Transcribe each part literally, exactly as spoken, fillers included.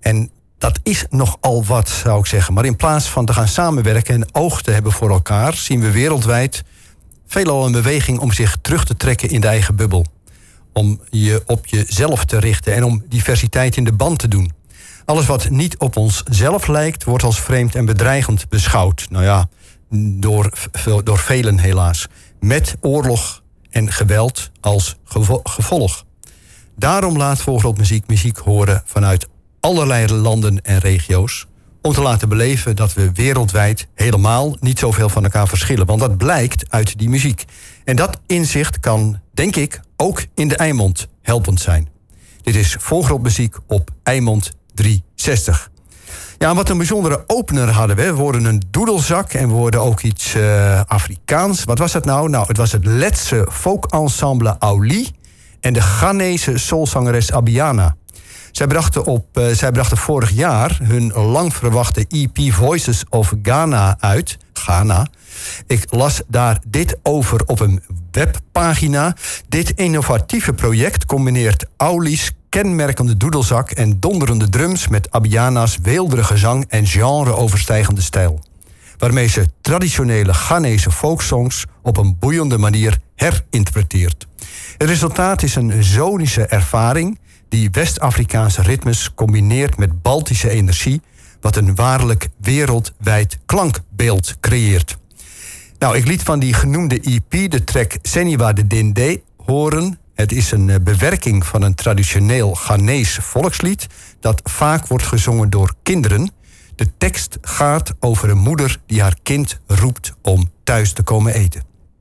En dat is nogal wat, zou ik zeggen. Maar in plaats van te gaan samenwerken en oog te hebben voor elkaar, zien we wereldwijd veelal een beweging om zich terug te trekken in de eigen bubbel. Om je op jezelf te richten en om diversiteit in de band te doen. Alles wat niet op onszelf lijkt, wordt als vreemd en bedreigend beschouwd. Nou ja, door, door velen helaas. Met oorlog en geweld als gevo- gevolg. Daarom laat Volkskrant Muziek muziek horen vanuit allerlei landen en regio's. Om te laten beleven dat we wereldwijd helemaal niet zoveel van elkaar verschillen. Want dat blijkt uit die muziek. En dat inzicht kan, denk ik, ook in de Eimond helpend zijn. Dit is Volkskrant Muziek op Eimond driehonderdzestig. Ja, wat een bijzondere opener hadden we. We hoorden een doedelzak en we hoorden ook iets uh, Afrikaans. Wat was dat nou? Nou, het was het Letse folkensemble Auli en de Ghanese soulzangeres Abiana. Zij brachten, op, uh, zij brachten vorig jaar hun lang verwachte E P Voices of Ghana uit. Ghana. Ik las daar dit over op een webpagina. Dit innovatieve project combineert Auli's kenmerkende doedelzak en donderende drums met Abiana's weelderige zang en genre-overstijgende stijl. Waarmee ze traditionele Ghanese folksongs op een boeiende manier herinterpreteert. Het resultaat is een zonische ervaring die West-Afrikaanse ritmes combineert met Baltische energie, wat een waarlijk wereldwijd klankbeeld creëert. Nou, ik liet van die genoemde E P de track Seniwa de Dinde horen. Het is een bewerking van een traditioneel Ghanees volkslied dat vaak wordt gezongen door kinderen. De tekst gaat over een moeder die haar kind roept om thuis te komen eten.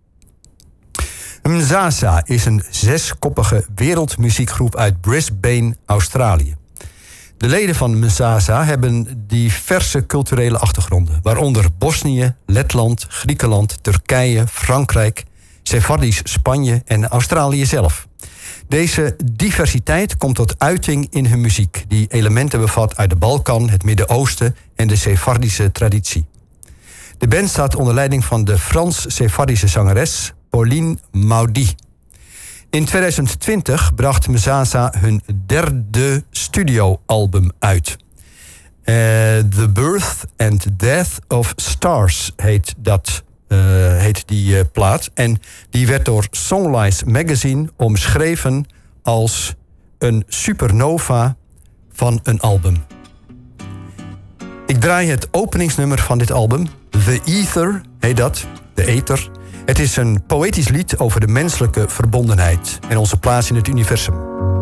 Mzaza is een zeskoppige wereldmuziekgroep uit Brisbane, Australië. De leden van Mzaza hebben diverse culturele achtergronden, waaronder Bosnië, Letland, Griekenland, Turkije, Frankrijk, Sephardisch Spanje en Australië zelf. Deze diversiteit komt tot uiting in hun muziek, die elementen bevat uit de Balkan, het Midden-Oosten en de Sephardische traditie. De band staat onder leiding van de Frans-Sephardische zangeres Pauline Maudie. In tweeduizend twintig bracht Mzaza hun derde studioalbum uit. Uh, The Birth and Death of Stars heet, dat, uh, heet die uh, plaat. En die werd door Songlice Magazine omschreven als een supernova van een album. Ik draai het openingsnummer van dit album. The Ether heet dat, de ether. Het is een poëtisch lied over de menselijke verbondenheid en onze plaats in het universum.